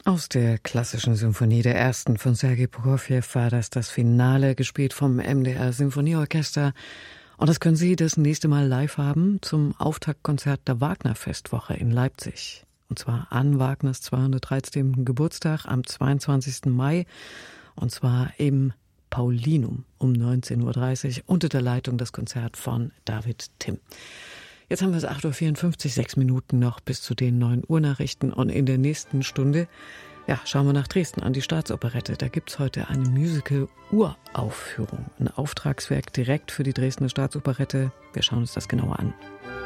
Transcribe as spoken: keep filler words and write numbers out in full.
Aus der klassischen Symphonie der ersten von Sergei Prokofjew war das das Finale, gespielt vom M D R Symphonieorchester. Und das können Sie das nächste Mal live haben zum Auftaktkonzert der Wagner-Festwoche in Leipzig. Und zwar an Wagners zweihundertdreizehnten Geburtstag am zweiundzwanzigsten Mai. Und zwar im Paulinum um neunzehn Uhr dreißig unter der Leitung das Konzert von David Timm. Jetzt haben wir es acht Uhr vierundfünfzig, sechs Minuten noch bis zu den neun Uhr Nachrichten. Und in der nächsten Stunde, ja, schauen wir nach Dresden an die Staatsoperette. Da gibt's heute eine Musical-Uraufführung. Ein Auftragswerk direkt für die Dresdner Staatsoperette. Wir schauen uns das genauer an.